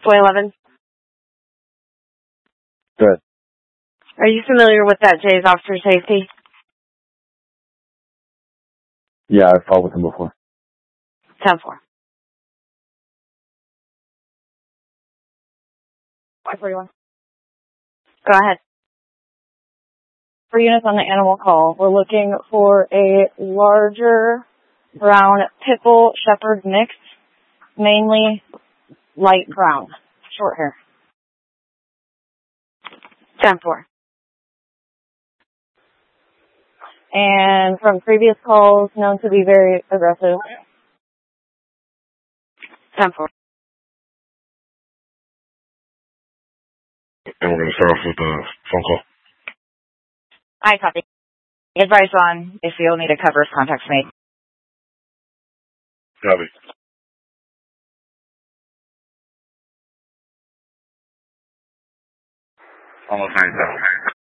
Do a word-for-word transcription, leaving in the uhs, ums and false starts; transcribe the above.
Boy eleven. Good. Are you familiar with that Jay's officer safety? Yeah, I've fought with him before. ten four. five forty-one. Go ahead. For units on the animal call, we're looking for a larger brown pit bull shepherd mix, mainly light brown, short hair. ten four. And from previous calls, known to be very aggressive. ten four. And we're going to start off with a phone call. Hi, copy. Advice on if you'll need a cover if contact's made. Copy. Almost ninety-seven.